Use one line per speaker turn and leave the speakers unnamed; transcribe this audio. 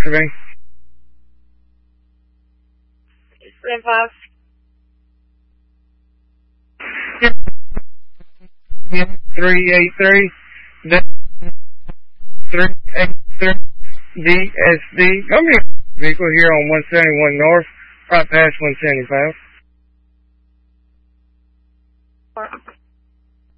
me.
3-5.
383 383 DSD. Come here. Vehicle here on 171 North, right past 175.